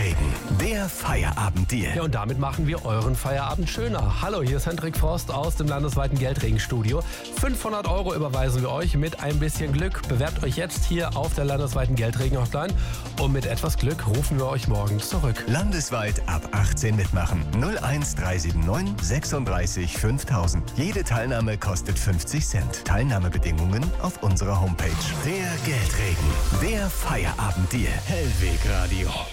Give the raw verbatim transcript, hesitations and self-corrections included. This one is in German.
Geldregen, der Feierabenddeal. Ja, und damit machen wir euren Feierabend schöner. Hallo, hier ist Hendrik Frost aus dem landesweiten Geldregenstudio. fünfhundert Euro überweisen wir euch mit ein bisschen Glück. Bewerbt euch jetzt hier auf der landesweiten Geldregen-Hotline und mit etwas Glück rufen wir euch morgen zurück. Landesweit ab achtzehn mitmachen. null eins drei sieben neun sechsunddreißig fünftausend. Jede Teilnahme kostet fünfzig Cent. Teilnahmebedingungen auf unserer Homepage. Der Geldregen, der Feierabenddeal. Hellweg Radio.